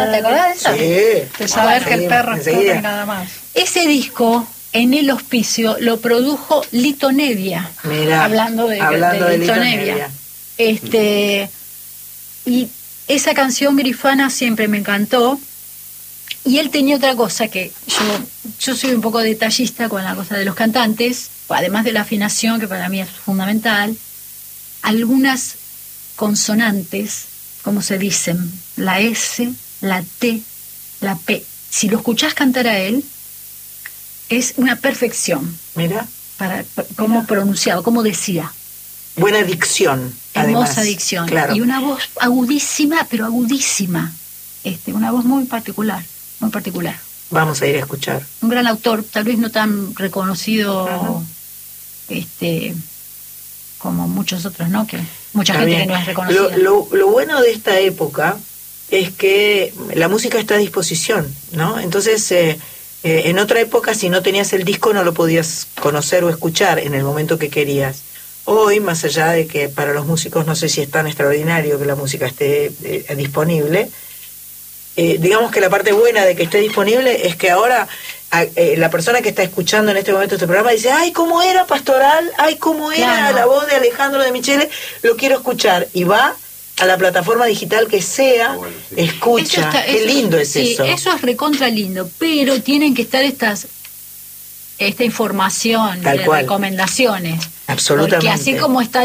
¿Te acordás de eso? Sí. De saber que el perro es enseguida. perro y nada más. Ese disco, en el Hospicio, lo produjo Lito Nevia. Mirá, Hablando de Lito Nevia. Y esa canción Grifana siempre me encantó. Y él tenía otra cosa que yo soy un poco detallista con la cosa de los cantantes, además de la afinación, que para mí es fundamental. Algunas consonantes, como se dicen, la S, la T, la P. Si lo escuchás cantar a él, es una perfección. Mira. Para cómo pronunciaba, cómo decía. Buena dicción. Hermosa además. dicción. Claro. Y una voz agudísima, pero agudísima. Una voz muy particular, muy particular. Vamos a ir a escuchar. Un gran autor, tal vez no tan reconocido, como muchos otros, ¿no? Que mucha Está gente bien. que no es reconocida. Lo bueno de esta época es que la música está a disposición, ¿no? Entonces, en otra época, si no tenías el disco, no lo podías conocer o escuchar en el momento que querías. Hoy, más allá de que para los músicos no sé si es tan extraordinario que la música esté disponible, digamos que la parte buena de que esté disponible es que ahora la persona que está escuchando en este momento este programa dice, ay, ¿cómo era Pastoral? Ay, ¿cómo era Claro. la voz de Alejandro de Michele? Lo quiero escuchar. Y va a la plataforma digital que sea, Bueno, sí. escucha. Qué lindo es sí, eso. Eso es recontra lindo, pero tienen que estar esta información Tal de cual. recomendaciones. Absolutamente. Porque así como está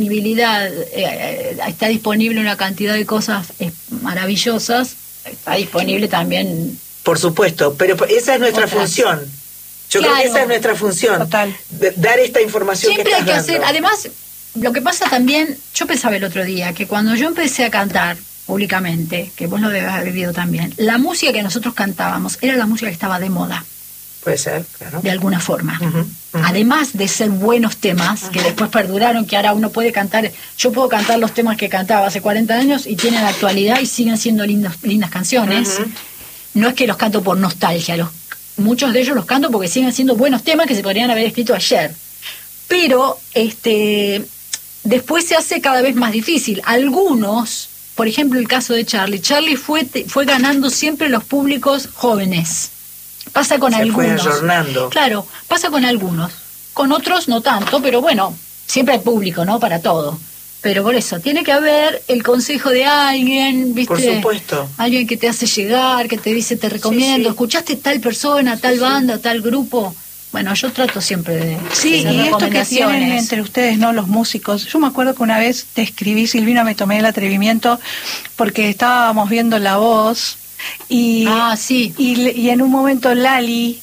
está disponible una cantidad de cosas maravillosas, está disponible también. Por supuesto, pero esa es nuestra Otras. función. Yo Claro. creo que esa es nuestra función. Total. Dar esta información Siempre que hay estás que hacer, dando. además, lo que pasa también, yo pensaba el otro día, que cuando yo empecé a cantar públicamente, que vos lo debes haber vivido también, la música que nosotros cantábamos era la música que estaba de moda, Puede ser, claro. de alguna forma. Ujú, ujú. Además de ser buenos temas, que después perduraron, que ahora uno puede cantar, yo puedo cantar los temas que cantaba hace 40 años y tienen actualidad y siguen siendo lindas canciones. Ujú. No es que los canto por nostalgia, muchos de ellos los canto porque siguen siendo buenos temas que se podrían haber escrito ayer. Pero después se hace cada vez más difícil. Algunos, por ejemplo el caso de Charlie fue ganando siempre los públicos jóvenes. Pasa con Se algunos. fue ayornando. Claro, pasa con algunos. Con otros no tanto, pero bueno, siempre hay público, ¿no? Para todo. Pero por eso, tiene que haber el consejo de alguien, ¿viste? Por supuesto. Alguien que te hace llegar, que te dice, te recomiendo, Sí. ¿escuchaste tal persona, tal banda, tal grupo? Bueno, yo trato siempre de Sí, hacer y esto que recomendaciones. tienen entre ustedes, ¿no? Los músicos. Yo me acuerdo que una vez te escribí, Silvina, me tomé el atrevimiento porque estábamos viendo La Voz y, Sí. y en un momento Lali,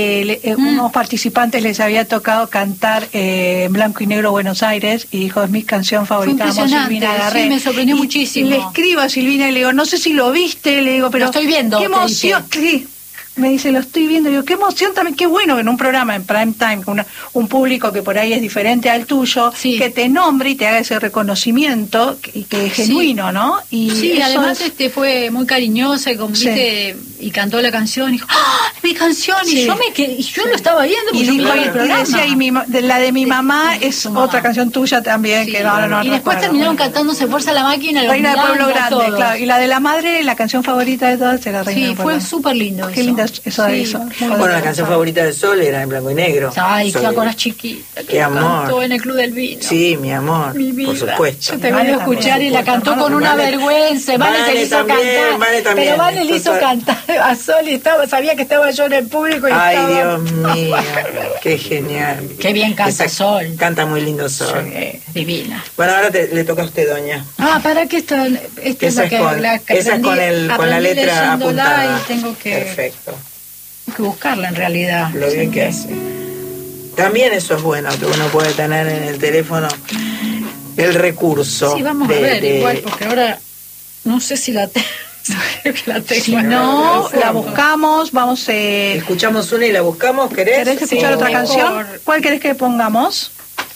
unos participantes les había tocado cantar en blanco y negro Buenos Aires y dijo, es mi canción favorita, amo impresionante, Silvina Garré. sí, me sorprendió Y muchísimo. le escribo a Silvina y le digo, no sé si lo viste, le digo, pero Lo estoy viendo, qué te emoción. Sí. Me dice, lo estoy viendo, y digo, qué emoción también, qué bueno que en un programa en prime time, con un público que por ahí es diferente al tuyo, Sí. que te nombre y te haga ese reconocimiento y que es Sí. genuino, ¿no? Y Sí, eso además es- fue muy cariñosa y, ¿viste? Y cantó la canción y dijo, ¡ah! ¡Es mi canción! Sí. Y yo yo lo estaba viendo y porque yo dijo, veía el y programa. decía, la de mi mamá Sí, es tu mamá. otra canción tuya también, Sí. que no Y después recuerdo. terminaron cantando Se Fuerza la Máquina, lo Reina del Pueblo olvidaron Grande, todos. claro. Y la de la madre, la canción favorita de todas era Reina Sí, del Pueblo. fue súper lindo Qué eso. lindo eso de Sí, eso. muy Bueno, lindo. la canción favorita de Sol era en blanco y negro. Ay, Sol. ya con las chiquitas que Qué la amor. cantó en el Club del Vino. Sí, mi amor. Mi vida. Por supuesto. Yo te Vale vengo a escuchar también, y la por cantó supuesto. con una Vale. vergüenza. Vale se Vale le hizo también, cantar. Vale también. Pero Vale le hizo Total. cantar a Sol y sabía que estaba yo en el público y Ay, estaba... Dios mío. Qué genial. Qué bien canta Sol. Canta muy lindo Sol. Divina. Bueno, ahora le toca a usted, doña. ¿Para qué esta es Esa la es que, con, la que esa es con, con la aprendí letra leyéndola apuntada. y tengo que Perfecto. buscarla en realidad. Lo bien que hace. También eso es bueno, que uno puede tener en el teléfono el recurso. Sí, vamos a ver, igual, porque ahora no sé si la tengo. Creo que la tengo. Si no, la buscamos, vamos... Escuchamos una y la buscamos, ¿querés? ¿Querés escuchar Sí, otra mejor. canción? ¿Cuál querés que pongamos?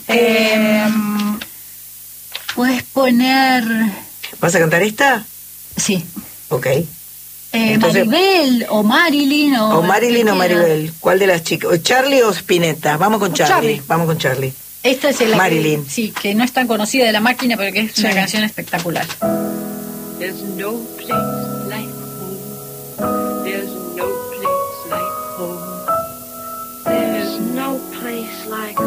Puedes poner... ¿Vas a cantar esta? Sí. Ok. Entonces- Maribel o Marilyn o... O Marilyn o cualquiera. Maribel. ¿Cuál de las chicas? ¿O Charlie o Spinetta? Vamos con Charlie. Charlie. Vamos con Charlie. Esta es la Marilyn. Que, sí, que no es tan conocida de La Máquina, pero que es una canción espectacular. There's no place like home. home. There's no place like